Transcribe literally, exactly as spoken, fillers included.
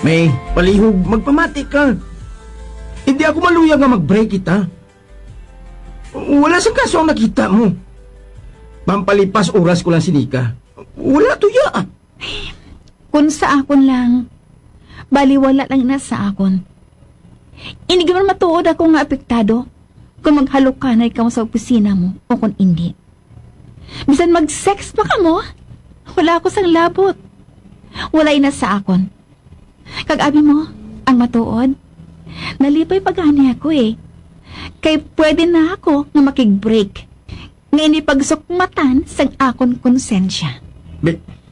May, palihog, magpamati ka. Hindi ako maluya nga mag-break kita. Wala sa kaso ang nakita mo. Pampalipas oras ko lang si Nika. Wala tuya. Kung sa akon lang, baliwala lang na sa akon. Hindi man matuod ako nga apektado kung maghalukanay ka mo sa opisina mo o kung hindi. Bisan mag-sex pa ka mo, wala ako sang labot. Walay na sa akon. Kag-abi mo, ang matuod, nalipay pagani ako eh. Kay pwede na ako nga makig-break. Nga ini pagsukmatan sang akon konsensya. Be,